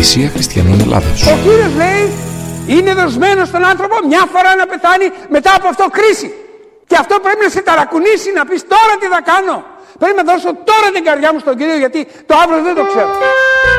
Εκκλησία Χριστιανών Ελλάδος. Ο Κύριος λέει είναι δοσμένος στον άνθρωπο μια φορά να πεθάνει, μετά από αυτό κρίση. Και αυτό πρέπει να σε ταρακουνήσει, να πεις τώρα τι θα κάνω. Πρέπει να δώσω τώρα την καρδιά μου στον Κύριο, γιατί το αύριο δεν το ξέρω.